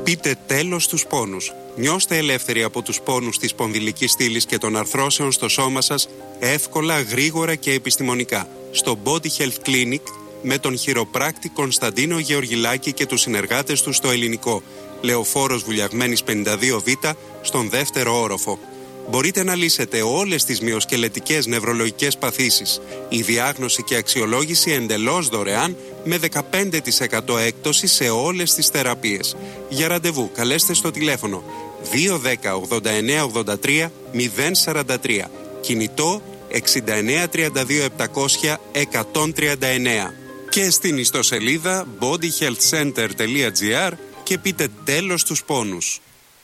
Πείτε τέλος στους πόνους. Νιώστε ελεύθεροι από τους πόνους της σπονδυλικής στήλης και των αρθρώσεων στο σώμα σας εύκολα, γρήγορα και επιστημονικά. Στο Body Health Clinic με τον χειροπράκτη Κωνσταντίνο Γεωργιλάκη και τους συνεργάτες του στο Ελληνικό. Λεωφόρος Βουλιαγμένης 52Β στον δεύτερο όροφο. Μπορείτε να λύσετε όλες τις μυοσκελετικές νευρολογικές παθήσεις. Η διάγνωση και αξιολόγηση εντελώς δωρεάν με 15% έκπτωση σε όλες τις θεραπείες. Για ραντεβού καλέστε στο τηλέφωνο 210 89 83 043. Κινητό 69 32 700 139. Και στην ιστοσελίδα bodyhealthcenter.gr και πείτε τέλος στους πόνους.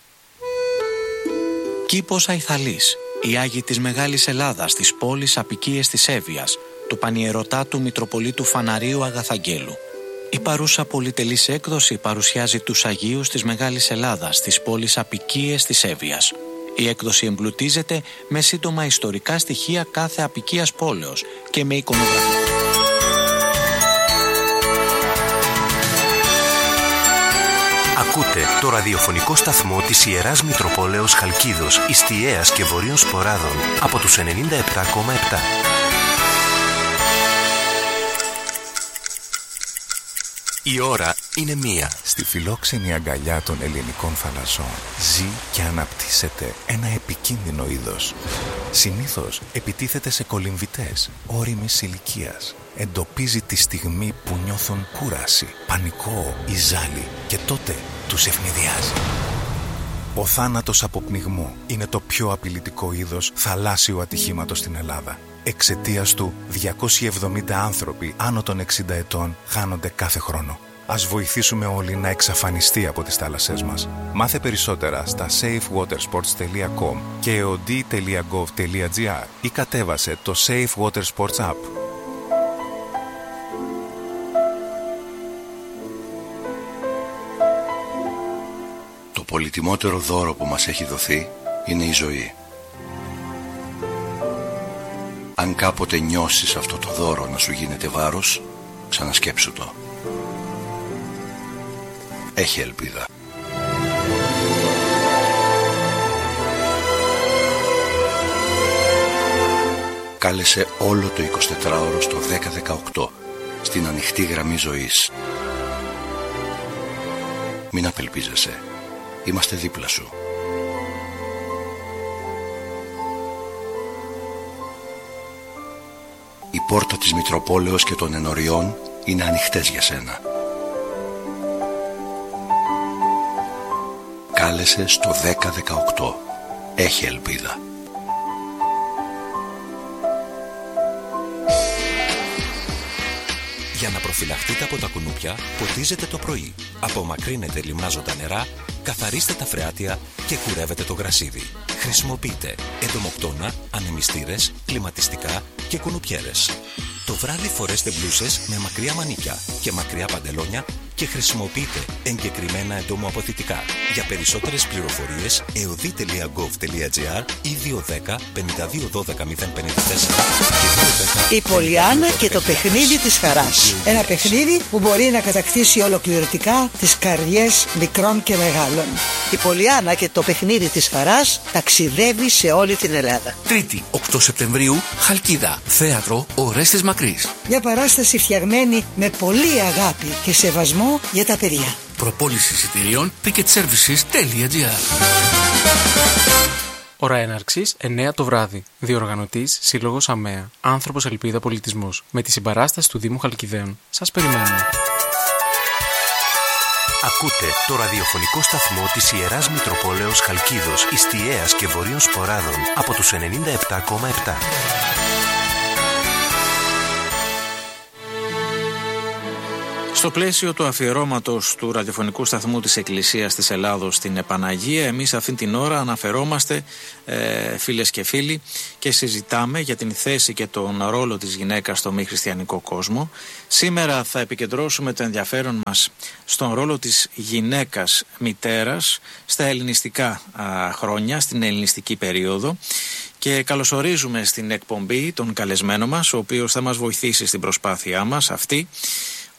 Κήπος Αϊθαλής, οι Άγιοι της Μεγάλης Ελλάδας, της πόλης Απικίες της Εύβοιας, του Πανιερωτάτου Μητροπολίτου Φαναρίου Αγαθαγγέλου. Η παρούσα πολυτελής έκδοση παρουσιάζει τους Αγίους της Μεγάλης Ελλάδας, της πόλης Απικίες της Εύβοιας. Η έκδοση εμπλουτίζεται με σύντομα ιστορικά στοιχεία κάθε απικίας πόλεως και με εικονογραφία. Ακούτε το ραδιοφωνικό σταθμό της Ιεράς Μητροπόλεως Χαλκίδος, Ιστιαίας και Βορείων Σποράδων από τους 97,7. Η ώρα είναι 1. Στη φιλόξενη αγκαλιά των ελληνικών θαλασσών ζει και αναπτύσσεται ένα επικίνδυνο είδος. Συνήθως επιτίθεται σε κολυμβητές όριμης ηλικίας. Εντοπίζει τη στιγμή που νιώθουν κούραση, πανικό ή ζάλι και τότε τους ευνηδιάζει. Ο θάνατος από πνιγμό είναι το πιο απειλητικό είδος θαλάσσιου ατυχήματος στην Ελλάδα. Εξαιτίας του 270 άνθρωποι άνω των 60 ετών χάνονται κάθε χρόνο. Ας βοηθήσουμε όλοι να εξαφανιστεί από τις θάλασσές μας. Μάθε περισσότερα στα safewatersports.com και eod.gov.gr ή κατέβασε το Safe Water Sports App. Το πολυτιμότερο δώρο που μας έχει δοθεί είναι η ζωή. Αν κάποτε νιώσεις αυτό το δώρο να σου γίνεται βάρος, ξανασκέψου το. Έχει ελπίδα. Κάλεσε όλο το 24ωρο στο 1018 στην ανοιχτή γραμμή ζωής. Μην απελπίζεσαι. Είμαστε δίπλα σου. Η πόρτα της Μητροπόλεως και των Ενωριών είναι ανοιχτές για σένα. Κάλεσε στο 1018. Έχει ελπίδα. Για να προφυλαχτείτε από τα κουνούπια, ποτίζετε το πρωί. Απομακρύνετε λιμνάζοντα νερά, καθαρίστε τα φρεάτια και κουρεύετε το γρασίδι. Χρησιμοποιείτε εντομοκτώνα, ανεμιστήρες, κλιματιστικά και κουνουπιέρες. Το βράδυ φορέστε μπλούσες με μακριά μανίκια και μακριά παντελόνια και χρησιμοποιείτε εγκεκριμένα εντομοαποθητικά. Για περισσότερες πληροφορίες, eod.gov.gr ή 210 52 12 054 Η Πολιάννα και το παιχνίδι της χαράς. Ένα παιχνίδι που μπορεί να κατακτήσει ολοκληρωτικά τις καρδιές μικρών και μεγάλων. Η Πολιάννα και το παιχνίδι της χαράς ταξιδεύει σε όλη την Ελλάδα. Τρίτη, 8 Σεπτεμβρίου, Χαλκίδα, θέατρο Ορέστης Μακρύς. Μια παράσταση φτιαγμένη με πολύ αγάπη και σεβασμό για τα παιδιά. Προπόληση εισιτηρίων ticketservices.gr. Ώρα έναρξης 9 το βράδυ. Διοργανωτής Σύλλογος ΑΜΕΑ. Άνθρωπος Ελπίδα Πολιτισμός. Με τη συμπαράσταση του Δήμου Χαλκιδαίων. Σας περιμένουμε. Ακούτε το ραδιοφωνικό σταθμό της Ιεράς Μητροπόλεως Χαλκίδος, Ιστιαίας και Βορείων Σποράδων από τους 97,7. Στο πλαίσιο του αφιερώματος του ραδιοφωνικού σταθμού της Εκκλησίας της Ελλάδος στην Επαναγία, εμείς αυτήν την ώρα αναφερόμαστε, φίλες και φίλοι, και συζητάμε για την θέση και τον ρόλο της γυναίκας στο μη χριστιανικό κόσμο. Σήμερα θα επικεντρώσουμε το ενδιαφέρον μας στον ρόλο της γυναίκας μητέρας στα ελληνιστικά χρόνια, στην ελληνιστική περίοδο. Και καλωσορίζουμε στην εκπομπή τον καλεσμένο μας, ο οποίος θα μας βοηθήσει στην προσπάθειά μας αυτή,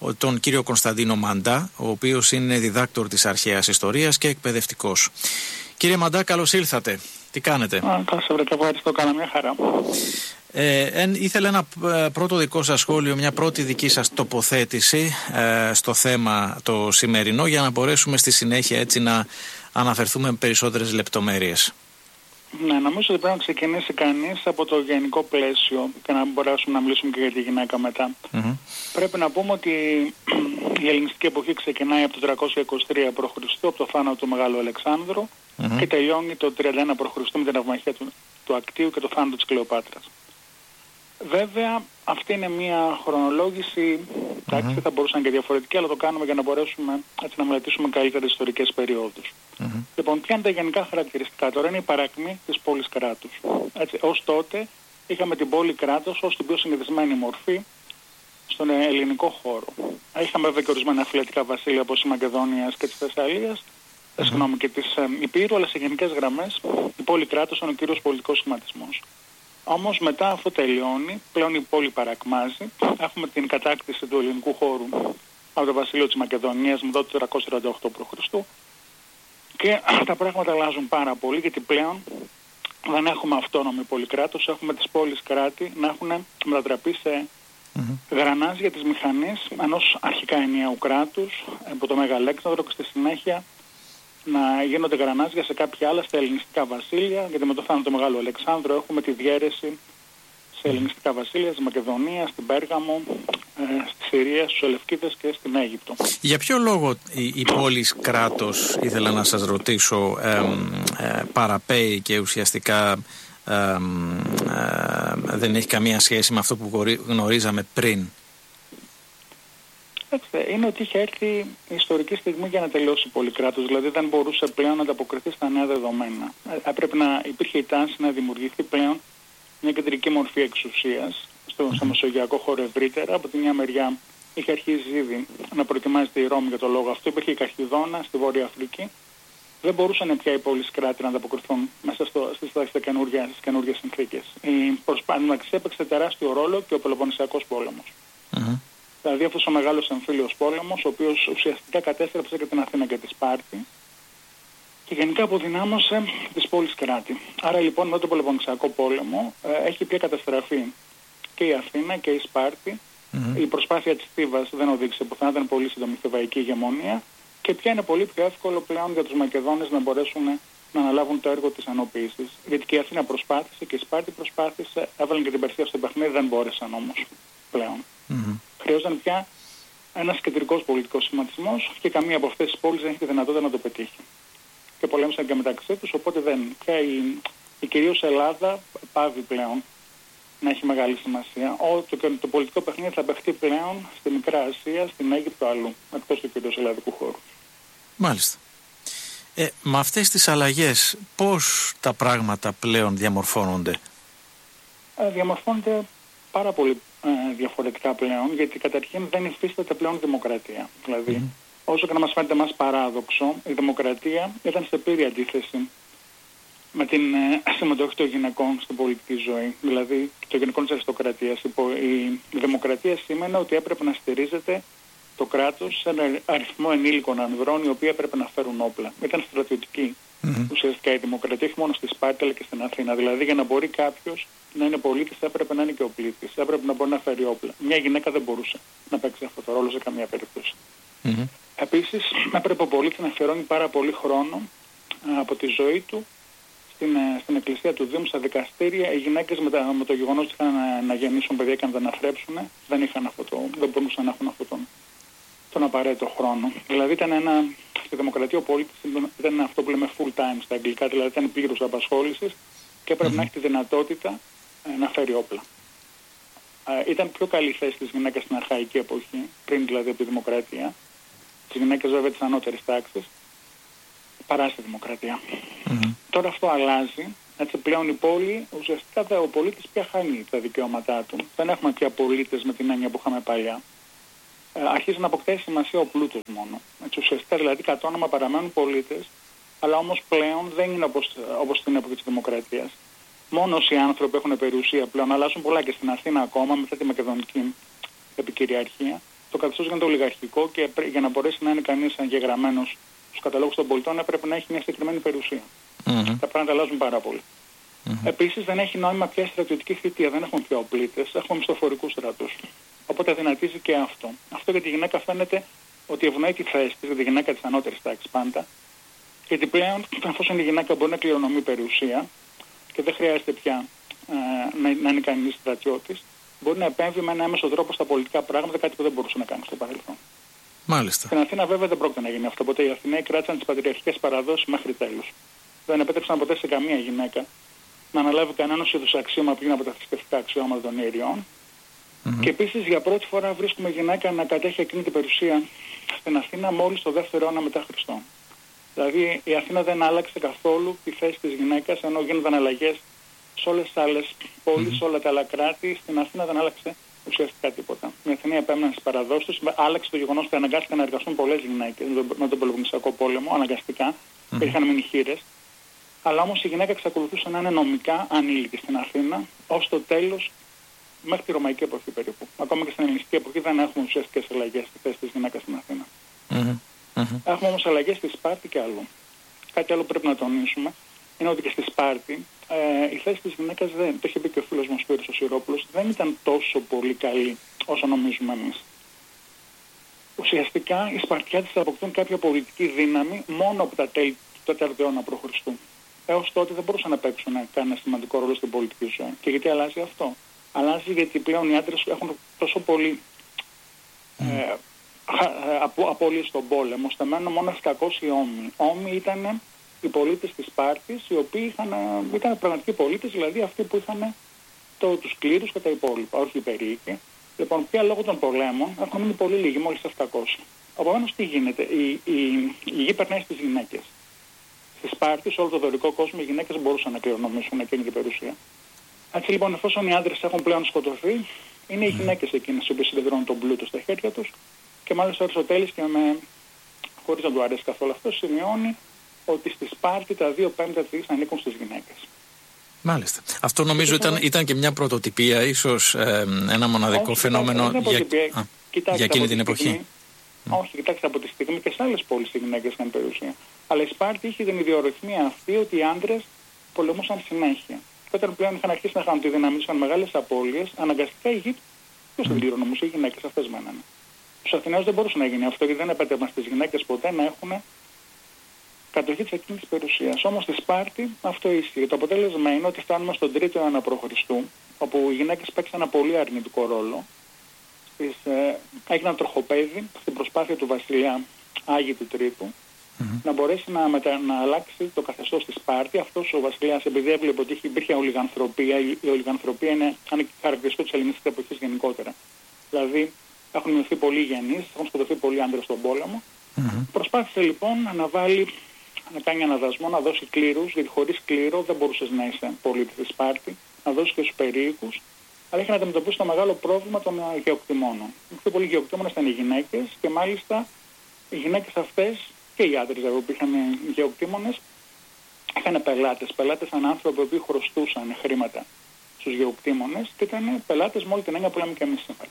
τον κύριο Κωνσταντίνο Μαντά, ο οποίος είναι διδάκτορ της αρχαίας ιστορίας και εκπαιδευτικός. Κύριε Μαντά, καλώς ήλθατε. Τι κάνετε? Καλώς ήρθατε, ευχαριστώ, κάνα μια χαρά. Ήθελα ένα πρώτο δικό σας σχόλιο, μια πρώτη δική σας τοποθέτηση στο θέμα το σημερινό, για να μπορέσουμε στη συνέχεια έτσι να αναφερθούμε με περισσότερες λεπτομέρειες. Ναι, νομίζω ότι πρέπει να ξεκινήσει κανείς από το γενικό πλαίσιο και να μπορέσουμε να μιλήσουμε και για τη γυναίκα μετά. Πρέπει να πούμε ότι η ελληνιστική εποχή ξεκινάει από το 323 π.Χ. από το θάνατο του Μεγάλου Αλεξάνδρου και τελειώνει το 31 π.Χ. με την αυμαχία του Ακτίου και το θάνατο της Κλεοπάτρας. Βέβαια, αυτή είναι μια χρονολόγηση, εντάξει, θα μπορούσαν και διαφορετική, αλλά το κάνουμε για να μπορέσουμε έτσι, να μελετήσουμε καλύτερες ιστορικές περιόδους. Λοιπόν, ποια είναι τα γενικά χαρακτηριστικά? Τώρα είναι η παρακμή της πόλης κράτους. Έτσι, ως τότε είχαμε την πόλη κράτος ως την πιο συνηθισμένη μορφή στον ελληνικό χώρο. Είχαμε βέβαια και ορισμένα φυλετικά βασίλεια όπως η Μακεδόνιας και της Θεσσαλίας, συγγνώμη, και της Υπήρου, αλλά σε γενικές γραμμές η πόλη κράτος είναι ο κύριος πολιτικός σχηματισμός. Όμως μετά αυτό τελειώνει, πλέον η πόλη παρακμάζει, έχουμε την κατάκτηση του ελληνικού χώρου από το βασίλειο της Μακεδονίας μετά το 448 π.Χ. και τα πράγματα αλλάζουν πάρα πολύ, γιατί πλέον δεν έχουμε αυτόνομη πολυκράτος, έχουμε τις πόλεις κράτη να έχουν μετατραπεί σε γρανάζια της μηχανής ενός αρχικά ενιαίου κράτους από το Μέγα Αλέξανδρο και στη συνέχεια να γίνονται γρανάζια σε κάποια άλλα στα ελληνιστικά βασίλεια, γιατί με το θάνατο του Μεγάλου Αλεξάνδρου έχουμε τη διαίρεση σε ελληνιστικά βασίλεια, στη Μακεδονία, στην Πέργαμο, στη Συρία, στους Ελευκίδες και στην Αίγυπτο. Για ποιο λόγο η πόλη κράτος, ήθελα να σας ρωτήσω, παραπέει και ουσιαστικά δεν έχει καμία σχέση με αυτό που γνωρίζαμε πριν? Είναι ότι είχε έρθει η ιστορική στιγμή για να τελειώσει η πόλη κράτος, δηλαδή δεν μπορούσε πλέον να ανταποκριθεί στα νέα δεδομένα. Έπρεπε να υπήρχε η τάση να δημιουργηθεί πλέον μια κεντρική μορφή εξουσίας στο μεσογειακό χώρο ευρύτερα. Από τη μια μεριά είχε αρχίσει ήδη να προετοιμάζεται η Ρώμη για το λόγο αυτό, υπήρχε η Καχυδόνα στη Βόρεια Αφρική. Δεν μπορούσαν πια οι πόλεις κράτη να ανταποκριθούν μέσα στις καινούργιες συνθήκες. Η προσπάθεια έπαιξε τεράστιο ρόλο και ο Πελοποννησιακός πόλεμος. Δηλαδή αυτός ο μεγάλος εμφύλιος πόλεμος, ο οποίος ουσιαστικά κατέστρεψε και την Αθήνα και τη Σπάρτη και γενικά αποδυνάμωσε τις πόλεις κράτη. Άρα λοιπόν με τον Πελοποννησιακό πόλεμο έχει πια καταστραφεί και η Αθήνα και η Σπάρτη. Η προσπάθεια της Θήβας δεν οδήγησε πουθενά, ήταν πολύ σύντομη θηβαϊκή ηγεμονία και πια είναι πολύ πιο εύκολο πλέον για τους Μακεδόνες να μπορέσουν να αναλάβουν το έργο της ενοποίησης. Γιατί και η Αθήνα προσπάθησε και η Σπάρτη προσπάθησε, έβαλαν και την Περσία στο παιχνίδι, δεν μπόρεσαν όμως πλέον. Χρειάζονταν πια ένας κεντρικός πολιτικός σχηματισμός και καμία από αυτές τις πόλεις δεν έχει τη δυνατότητα να το πετύχει. Και πολέμησαν και μεταξύ τους, οπότε δεν. Πια η κυρίως Ελλάδα πάβει πλέον να έχει μεγάλη σημασία. Το πολιτικό παιχνίδι θα παιχτεί πλέον στη Μικρά Ασία, στην Αίγυπτο, αλλού, εκτός του κυρίως ελλαδικού χώρου. Μάλιστα. Με αυτές τις αλλαγές πώς τα πράγματα πλέον διαμορφώνονται? Διαμορφώνονται πάρα πολύ διαφορετικά πλέον, γιατί καταρχήν δεν υφίσταται πλέον δημοκρατία. Δηλαδή, όσο και να μας φαίνεται μας παράδοξο, η δημοκρατία ήταν σε πλήρη αντίθεση με την συμμετοχή των γυναικών στην πολιτική ζωή, δηλαδή των γυναικών της αριστοκρατίας. Η δημοκρατία σήμαινε ότι έπρεπε να στηρίζεται το κράτος σε ένα αριθμό ενήλικων ανδρών οι οποίοι έπρεπε να φέρουν όπλα. Ήταν στρατιωτική ουσιαστικά η δημοκρατία, όχι μόνο στη Σπάρτη αλλά και στην Αθήνα. Δηλαδή για να μπορεί κάποιος να είναι πολίτης έπρεπε να είναι και ο πλήτης, έπρεπε να μπορεί να φέρει όπλα. Μια γυναίκα δεν μπορούσε να παίξει αυτό το ρόλο σε καμία περίπτωση. Επίσης έπρεπε ο πολίτης να αφιερώνει πάρα πολύ χρόνο από τη ζωή του στην εκκλησία του Δήμου, στα δικαστήρια. Οι γυναίκες με το γεγονός ότι είχαν να γεννήσουν παιδιά και να τα αναθρέψουν δεν μπορούσαν να έχουν αυτόν τον απαραίτητο χρόνο. Δηλαδή στη δημοκρατία ο πολίτης ήταν αυτό που λέμε full time στα αγγλικά, δηλαδή ήταν πλήρους απασχόλησης και έπρεπε να έχει τη δυνατότητα να φέρει όπλα. Ήταν πιο καλή θέση της γυναίκας στην αρχαϊκή εποχή, πριν δηλαδή από τη δημοκρατία, τις γυναίκες βέβαια της ανώτερης τάξης, παρά στη δημοκρατία. Τώρα αυτό αλλάζει. Έτσι πλέον η πόλη, ουσιαστικά ο πολίτης πια χάνει τα δικαιώματά του. Δεν έχουμε πια πολίτες με την έννοια που είχαμε παλιά. Αρχίζει να αποκτάει σημασία ο πλούτος μόνο. Έτσι, ουσιαστικά δηλαδή κατ' όνομα παραμένουν πολίτες, αλλά όμως πλέον δεν είναι όπως στην εποχή της δημοκρατίας. Μόνο όσοι άνθρωποι έχουν περιουσία πλέον, αλλάζουν πολλά και στην Αθήνα ακόμα μετά τη μακεδονική επικυριαρχία. το καθεστώς γίνεται ολιγαρχικό και για να μπορέσει να είναι κανείς εγγεγραμμένος στους καταλόγους των πολιτών έπρεπε να έχει μια συγκεκριμένη περιουσία. Τα πράγματα αλλάζουν πάρα πολύ. Επίσης δεν έχει νόημα πια στρατιωτική θητεία, δεν έχουμε πια οπλίτες, έχουμε μισθοφορικούς στρατούς. Οπότε αδυνατίζει και αυτό. Αυτό για τη γυναίκα φαίνεται ότι ευνοεί τη θέση της, για τη γυναίκα της ανώτερης τάξης πάντα, γιατί πλέον εφόσον η γυναίκα μπορεί να κληρονομεί περιουσία και δεν χρειάζεται πια να είναι κανείς στρατιώτης, μπορεί να επέμβει με ένα έμεσο τρόπο στα πολιτικά πράγματα, κάτι που δεν μπορούσε να κάνει στο παρελθόν. Μάλιστα. Στην Αθήνα βέβαια δεν πρόκειται να γίνει αυτό. Οπότε οι Αθηναίοι κράτησαν τις πατριαρχικές παραδόσεις μέχρι τέλους. Δεν επέτρεψαν ποτέ σε καμία γυναίκα να αναλάβει κανένα είδους αξίωμα πριν από τα θρησκευτικά αξιώματα των ιεριών. Και επίσης για πρώτη φορά βρίσκουμε γυναίκα να κατέχει εκείνη την περιουσία στην Αθήνα μόλις το 2ο αιώνα μετά Χριστόν. Δηλαδή η Αθήνα δεν άλλαξε καθόλου τη θέση της γυναίκας, ενώ γίνονταν αλλαγές σε όλες τις άλλες πόλεις, σε όλα τα άλλα κράτη. Στην Αθήνα δεν άλλαξε ουσιαστικά τίποτα. Οι Αθηναίοι επέμεναν στις παραδόσεις τους. Άλλαξε το γεγονός ότι αναγκάστηκαν να εργαστούν πολλές γυναίκες με τον Πελοποννησιακό πόλεμο, αναγκαστικά, και είχαν μείνει χήρες. Αλλά όμως η γυναίκα εξακολουθούσε να είναι νομικά ανήλικη στην Αθήνα ως το τέλος, μέχρι τη Ρωμαϊκή εποχή περίπου. Ακόμα και στην Ελληνιστική εποχή δεν έχουμε ουσιαστικές αλλαγές στη θέση της γυναίκας στην Αθήνα. Έχουμε όμως αλλαγές στη Σπάρτη και αλλού. Κάτι άλλο πρέπει να τονίσουμε είναι ότι και στη Σπάρτη η θέση της γυναίκας δεν, το είχε πει και ο φίλος μου Σπύρος ο Σιρόπουλος, δεν ήταν τόσο πολύ καλή όσο νομίζουμε εμείς. Ουσιαστικά οι Σπαρτιάτες αποκτούν κάποια πολιτική δύναμη μόνο από τα τέλη του 4ου αιώνα π.Χ. Έως τότε δεν μπορούσαν να παίξουν κανένα σημαντικό ρόλο στην πολιτική ζωή. Και γιατί αλλάζει αυτό? Αλλάζει γιατί πλέον οι άντρες έχουν τόσο πολύ απώλειες στον πόλεμο, ώστε μένουν μόνο 700 όμοι. Όμοι ήταν οι πολίτες της Σπάρτης, οι οποίοι ήταν πραγματικοί πολίτες, δηλαδή αυτοί που είχαν τους κλήρους και τα υπόλοιπα, όχι οι περίοικοι. Λοιπόν, πια λόγω των πολέμων έχουν μείνει πολύ λίγοι, μόλις 700. Επομένως τι γίνεται? Η γη περνάει στις γυναίκες. Στη Σπάρτη, σε όλο το δωρικό κόσμο, οι γυναίκες μπορούσαν να κληρονομήσουν εκείνη την περιουσία. Έτσι λοιπόν, εφόσον οι άντρες έχουν πλέον σκοτωθεί, είναι οι γυναίκες εκείνες οι οποίες συγκεντρώνουν τον πλούτο στα χέρια τους και μάλιστα ο Αριστοτέλης, και χωρίς να του αρέσει καθόλου αυτό, σημειώνει ότι στη Σπάρτη τα 2/5 της ανήκουν στις γυναίκες. Μάλιστα. Αυτό νομίζω ήταν και μια πρωτοτυπία, ίσως ένα μοναδικό φαινόμενο για εκείνη την εποχή. Όχι, κοιτάξτε, από τη στιγμή και σε άλλες πόλεις οι γυναίκες είχαν περιουσία. Αλλά η Σπάρτη είχε την ιδιορυθμία αυτή ότι οι άντρες πολεμούσαν συνέχεια. Και όταν πλέον είχαν αρχίσει να χάνουν τη δύναμη τους, είχαν μεγάλες απώλειες, αναγκαστικά η γη ποιος την κληρονομούσε? Οι γυναίκες αυτές μένανε. Στους Αθηναίους δεν μπορούσε να γίνει αυτό, γιατί δεν επέτρεπαν στις γυναίκες ποτέ να έχουν κατοχή της εκείνης της περιουσίας. Όμως στη Σπάρτη αυτό ίσχυε. Το αποτέλεσμα είναι ότι φτάνουμε στον 3ο αιώνα π.Χ., όπου οι γυναίκες παίξαν ένα πολύ αρνητικό ρόλο. Έγιναν τροχοπέδι στην προσπάθεια του βασιλιά Άγιου του Τρίτου να μπορέσει να αλλάξει το καθεστώς της Σπάρτη. Αυτός ο βασιλιάς, επειδή έβλεπε ότι υπήρχε ολιγανθρωπία, η ολιγανθρωπία είναι χαρακτηριστικό της ελληνικής εποχής γενικότερα. Δηλαδή έχουν μειωθεί πολλοί γενείς, έχουν σκοτωθεί πολλοί άντρες στον πόλεμο. Προσπάθησε λοιπόν να κάνει αναδασμό, να δώσει κλήρους, γιατί χωρίς κλήρο δεν μπορούσες να είσαι πολίτης της Σπάρτη, να δώσει και στους περίοικους, αλλά είχε να αντιμετωπίσει το μεγάλο πρόβλημα των γεωκτημόνων. Οι πιο πολλοί γεωκτήμονες ήταν οι γυναίκες και μάλιστα οι γυναίκες αυτές και οι άντρες που είχαν γεωκτήμονες είχαν πελάτες σαν άνθρωποι που χρωστούσαν χρήματα στους γεωκτήμονες και ήταν πελάτες με όλη την έννοια που λέμε και εμείς σήμερα.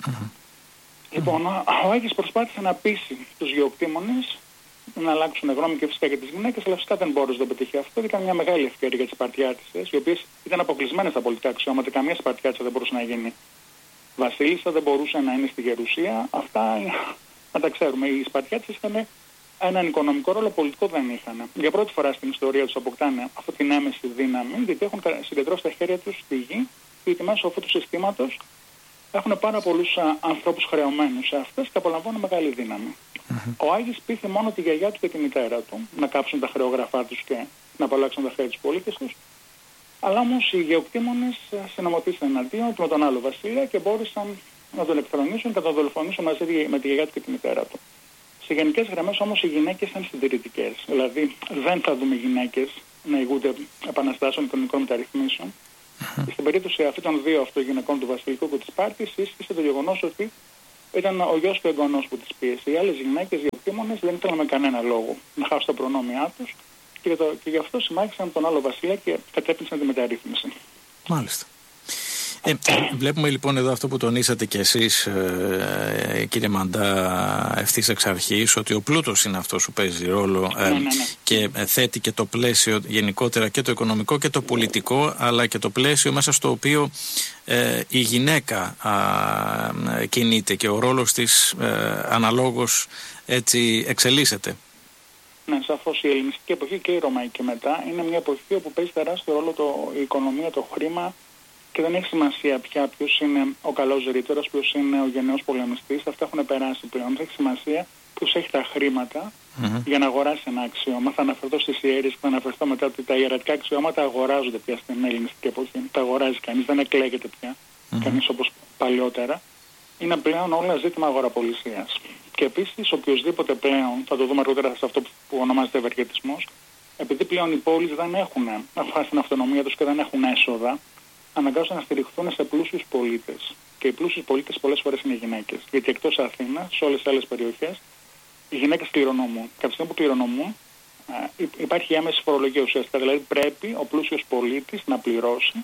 Λοιπόν, ο Άγιος προσπάθησε να πείσει τους γεωκτήμονες να αλλάξουν γνώμη και φυσικά για τις γυναίκες, αλλά φυσικά δεν μπόρεσε να το πετύχει αυτό. Ήταν μια μεγάλη ευκαιρία για τις Σπαρτιάτισσες, οι οποίες ήταν αποκλεισμένες στα πολιτικά αξιώματα. Καμία Σπαρτιάτισσα δεν μπορούσε να γίνει βασίλισσα, δεν μπορούσε να είναι στη γερουσία. Αυτά να τα ξέρουμε. Οι Σπαρτιάτισσες είχαν έναν οικονομικό ρόλο, πολιτικό δεν είχαν. Για πρώτη φορά στην ιστορία τους αποκτάνε αυτή την έμεση δύναμη, γιατί έχουν συγκεντρώσει στα χέρια τους τη γη, γιατί μέσω αυτού του συστήματος έχουν πάρα πολλούς ανθρώπους χρεωμένους σε αυτές και απολαμβάνουν μεγάλη δύναμη. Ο Άγιος πείθει μόνο τη γιαγιά του και τη μητέρα του να κάψουν τα χρεογραφά τους και να απαλλάξουν τα χέρια της πολίτες τους. Αλλά όμως οι γεωκτήμονες συνομωτήσαν εναντίον του με τον άλλο βασίλεια και μπόρεσαν να τον εκθρονήσουν και να τον δολοφονήσουν μαζί με τη γιαγιά του και τη μητέρα του. Σε γενικές γραμμές όμως οι γυναίκες ήταν συντηρητικές. Δηλαδή δεν θα δούμε γυναίκες να ηγούνται επαναστάσεων οικονομικών μεταρρυθμίσεων. Και στην περίπτωση αυτή των δύο αυτογυναικών του βασιλικού και της Σπάρτης ίσχυσε το γεγονός ότι ήταν ο γιος του εγγονός που τις πίεσε. Οι άλλες γυναίκες, οι γεωκτήμονες, δεν ήθελαν με κανένα λόγο να χάσουν τα προνόμια τους και γι' αυτό συμμάχησαν τον άλλο βασιλιά και κατέπινσαν τη μεταρρύθμιση. Μάλιστα. Βλέπουμε λοιπόν εδώ αυτό που τονίσατε κι εσείς, κύριε Μαντά, ευθύς εξ αρχής, ότι ο πλούτος είναι αυτός που παίζει ρόλο και θέτει και το πλαίσιο γενικότερα, και το οικονομικό και το πολιτικό, αλλά και το πλαίσιο μέσα στο οποίο η γυναίκα κινείται και ο ρόλος της αναλόγως έτσι εξελίσσεται. Ναι, σαφώς η ελληνιστική εποχή και η ρωμαϊκή μετά είναι μια εποχή όπου παίζει τεράστιο ρόλο η οικονομία, το χρήμα, και δεν έχει σημασία πια ποιος είναι ο καλός ρήτορας, ποιος είναι ο γενναίος πολεμιστής. Αυτά έχουν περάσει πλέον. Έχει σημασία ποιος έχει τα χρήματα για να αγοράσει ένα αξίωμα. Θα αναφερθώ στις ιέρειες και θα αναφερθώ μετά ότι τα ιερατικά αξιώματα αγοράζονται πια στην ελληνιστική εποχή. Τα αγοράζει κανείς, δεν εκλέγεται πια κανείς όπως παλιότερα. Είναι πλέον όλα ζήτημα αγοραπολισίας. Και επίσης, οποιοδήποτε πλέον, θα το δούμε αργότερα σε αυτό που ονομάζεται ευεργετισμός, επειδή πλέον οι πόλεις δεν έχουν χάσει την αυτονομία τους και δεν έχουν έσοδα, αναγκάζονται να στηριχθούν σε πλούσιους πολίτες. Και οι πλούσιοι πολίτες πολλές φορές είναι οι γυναίκες. Γιατί εκτός Αθήνας, σε όλες τις άλλες περιοχές, οι γυναίκες κληρονομούν. Και από τη στιγμή που κληρονομούν, υπάρχει έμεση φορολογία ουσιαστικά. Δηλαδή πρέπει ο πλούσιος πολίτης να πληρώσει,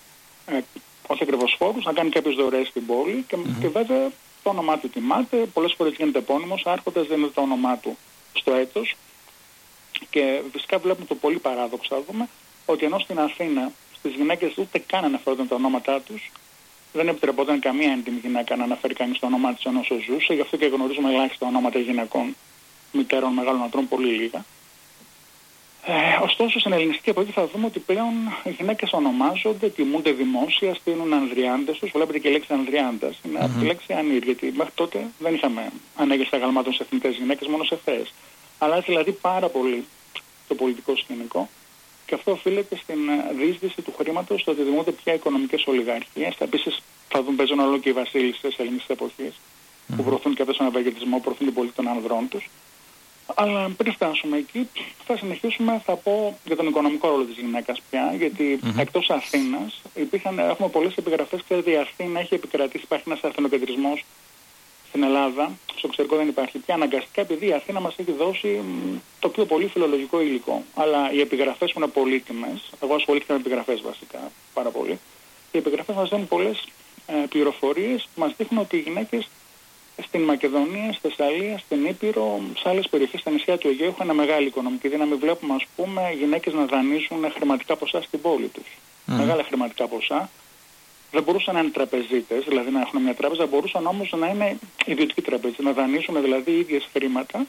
όχι ακριβώς φόρους, να κάνει κάποιες δωρεές στην πόλη και βέβαια το όνομά του τιμάται. Πολλές φορές γίνεται επώνυμος, άρχοντας δίνεται το όνομά του στο έτος. Και φυσικά βλέπουμε το πολύ παράδοξο, θα δούμε, ότι ενώ στην Αθήνα στις γυναίκες ούτε καν αναφέρονταν τα ονόματά τους, δεν επιτρεπόταν καμία έντιμη γυναίκα να αναφέρει κανείς το όνομά της ενώ ζούσε, γι' αυτό και γνωρίζουμε ελάχιστα ονόματα γυναικών, μητέρων, μεγάλων ανδρών, πολύ λίγα. Ωστόσο, στην ελληνιστική εποχή θα δούμε ότι πλέον οι γυναίκες ονομάζονται, τιμούνται δημόσια, στείλουν ανδριάντες τους. Βλέπετε και η λέξη ανδριάντας είναι από τη λέξη ανήρ, γιατί μέχρι τότε δεν είχαμε ανέγερση αγαλμάτων σε εθνικές γυναίκες, μόνο σε θέες. Αλλά δηλαδή πάρα πολύ το πολιτικό σκηνικό. Και αυτό οφείλεται στην διείσδυση του χρήματος, στο ότι δημιουργούνται πια οικονομικές ολιγαρχίες. Επίσης, θα δούμε παίζουν όλο και οι βασίλισσες ελληνικής εποχής, που προωθούν και αυτές τον ευαγγελισμό, προωθούν την πολιτική των ανδρών τους. Αλλά πριν φτάσουμε εκεί, θα συνεχίσουμε, θα πω, για τον οικονομικό ρόλο της γυναίκας πια, γιατί εκτός Αθήνας έχουμε πολλές επιγραφές. Ξέρετε, η Αθήνα έχει επικρατήσει, υπάρχει ένας αθηνοκεντρισμός στην Ελλάδα, στο εξωτερικό δεν υπάρχει πια αναγκαστικά, επειδή η Αθήνα μας έχει δώσει το πιο πολύ φιλολογικό υλικό. Αλλά οι επιγραφές που είναι πολύτιμες, εγώ ασχολήθηκα με επιγραφές βασικά πάρα πολύ, οι επιγραφές μας δίνουν πολλές πληροφορίες που μας δείχνουν ότι οι γυναίκες στην Μακεδονία, στη Θεσσαλία, στην Ήπειρο, σε άλλες περιοχές στα νησιά του Αιγαίου είχαν μεγάλη οικονομική δύναμη. Βλέπουμε, ας πούμε, γυναίκες να δανείζουν χρηματικά ποσά στην πόλη τους. Μεγάλα χρηματικά ποσά. Δεν μπορούσαν να είναι τραπεζίτες, δηλαδή να έχουν μια τράπεζα, μπορούσαν όμως να είναι ιδιωτικοί τραπεζίτες, να δανείσουν δηλαδή οι ίδιες χρήματα.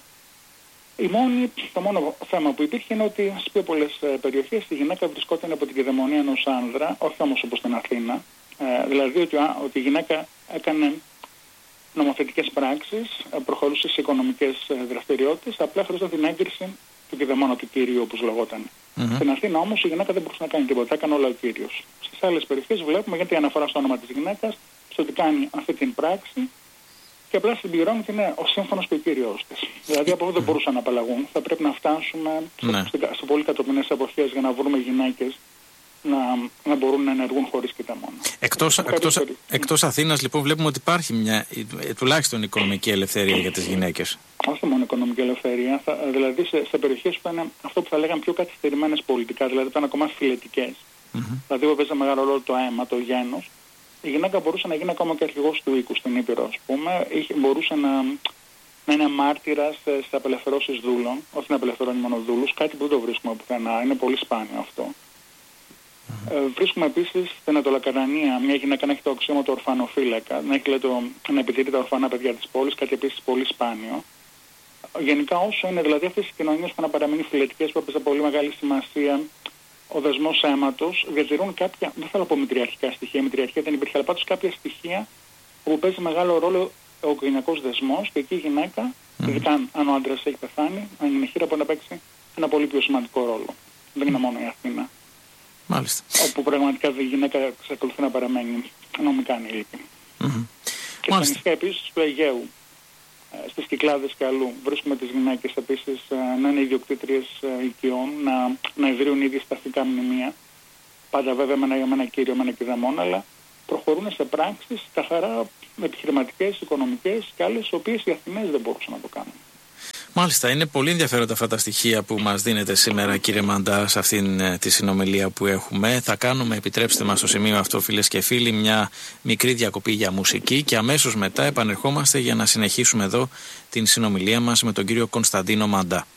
Το μόνο θέμα που υπήρχε είναι ότι στις πιο πολλές περιοχές η γυναίκα βρισκόταν από την κυδαιμονία ενός άνδρα, όχι όμως όπως στην Αθήνα. Δηλαδή ότι η γυναίκα έκανε νομοθετικές πράξεις, προχωρούσε σε οικονομικές δραστηριότητες, απλά χρειαζόταν την έγκριση του κυδαιμόνα του κύριου, όπως λεγόταν. Στην Αθήνα όμως η γυναίκα δεν μπορούσε να κάνει τίποτα, έκανε όλα ο κύριος. Στις άλλες περιοχές βλέπουμε γιατί αναφορά στο όνομα της γυναίκας, στο ότι κάνει αυτή την πράξη και απλά συμπληρώνει ότι είναι ο σύμφωνος του κύριος της. Δηλαδή από εδώ δεν μπορούσαν να απαλλαγούν. Θα πρέπει να φτάσουμε σε πολύ κατοπινές εποχές για να βρούμε γυναίκες να μπορούν να ενεργούν χωρίς κυδαιμόνα. Εκτός Αθήνας λοιπόν βλέπουμε ότι υπάρχει μια τουλάχιστον οικονομική ελευθερία για τις γυναίκες. Όχι μόνο οικονομική ελευθερία, δηλαδή σε περιοχές που είναι αυτό που θα λέγαμε πιο καθυστερημένες πολιτικά, δηλαδή ήταν ακόμα φιλετικές. Δηλαδή που παίζει μεγάλο ρόλο το αίμα, το γένος. Η γυναίκα μπορούσε να γίνει ακόμα και αρχηγός του οίκου στην Ήπειρο, ας πούμε, μπορούσε να είναι μάρτυρας σε απελευθερώσεις δούλων, όχι να απελευθερώνει μόνο δούλους, κάτι που δεν το βρίσκουμε πουθενά, είναι πολύ σπάνιο αυτό. Βρίσκουμε επίσης στην Ανατολακαρνανία μια γυναίκα να έχει το αξίωμα του ορφανοφύλακα, να επιτηρεί τα ορφανά παιδιά της πόλης, κάτι επίσης πολύ σπάνιο. Γενικά, όσο είναι δηλαδή αυτές οι κοινωνίες που να παραμείνουν φιλετικές, που έπαιζε πολύ μεγάλη σημασία ο δεσμός αίματος, διατηρούν κάποια, δεν θέλω να πω μητριαρχικά στοιχεία, η μητριαρχία δεν υπήρχε, αλλά πάντως κάποια στοιχεία όπου παίζει μεγάλο ρόλο ο οικογενειακός δεσμός και εκεί η γυναίκα, ειδικά αν ο άντρας έχει πεθάνει, αν είναι χείρα, μπορεί να παίξει ένα πολύ πιο σημαντικό ρόλο. Δεν είναι μόνο η Αθήνα. Μάλιστα. Όπου πραγματικά η γυναίκα εξακολουθεί να παραμένει νομικά ανήλικη. Και στα νησιά επίσης του Αιγαίου, στις Κυκλάδες και αλλού, βρίσκουμε τις γυναίκες επίσης να είναι ιδιοκτήτριες οικειών, να ιδρύουν ήδη σταθικά μνημεία, πάντα βέβαια με ένα κύριο, με ένα κυδαιμόνα, αλλά προχωρούν σε πράξεις καθαρά επιχειρηματικές, οικονομικές και άλλες, οι οποίες οι Αθηναίες δεν μπορούσαν να το κάνουν. Μάλιστα, είναι πολύ ενδιαφέροντα αυτά τα στοιχεία που μας δίνετε σήμερα, κύριε Μαντά, σε αυτήν τη συνομιλία που έχουμε. Θα κάνουμε, επιτρέψτε μας στο σημείο αυτό, φίλες και φίλοι, μια μικρή διακοπή για μουσική και αμέσως μετά επανερχόμαστε για να συνεχίσουμε εδώ την συνομιλία μας με τον κύριο Κωνσταντίνο Μαντά.